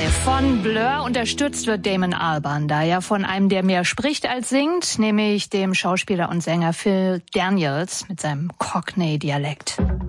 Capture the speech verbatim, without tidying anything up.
Von Blur unterstützt wird Damon Albarn, da ja von einem, der mehr spricht als singt, nämlich dem Schauspieler und Sänger Phil Daniels mit seinem Cockney-Dialekt.